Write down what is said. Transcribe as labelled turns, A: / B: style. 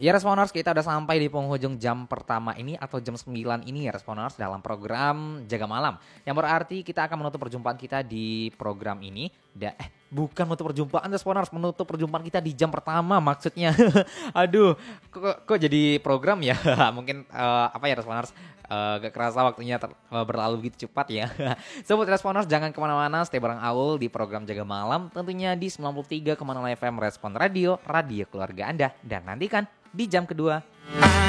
A: Ya Responers, kita udah sampai di penghujung jam pertama ini atau jam 9 ini ya Responers dalam program Jaga Malam. Yang berarti kita akan menutup perjumpaan kita di program ini. Bukan menutup perjumpaan Responers, menutup perjumpaan kita di jam pertama maksudnya. Aduh, kok jadi program ya? Mungkin apa ya Responers? Gak kerasa waktunya berlalu begitu cepat ya. Sobat Responers, jangan kemana-mana, stay bareng Aul di program Jaga Malam. Tentunya di 93,0 FM Respon Radio, radio keluarga Anda. Dan nantikan di jam kedua